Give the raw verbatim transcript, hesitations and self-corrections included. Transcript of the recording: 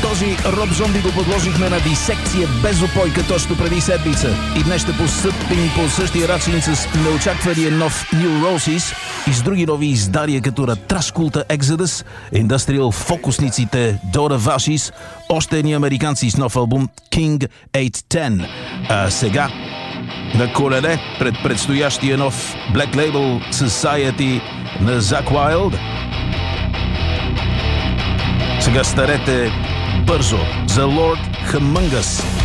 Този Роб Зомби го подложихме на дисекция без опойка точно преди седмица. И днес ще постъпим по същия начин с неочаквания нов New Roses и с други нови издария като Trash Cult Exodus, Industrial фокусниците Dora Vashis, още едни американци с нов албум King осемстотин десет. А сега на колене пред предстоящия нов Black Label Society на Zakk Wylde. Сега старете бързо за Lord Humongous.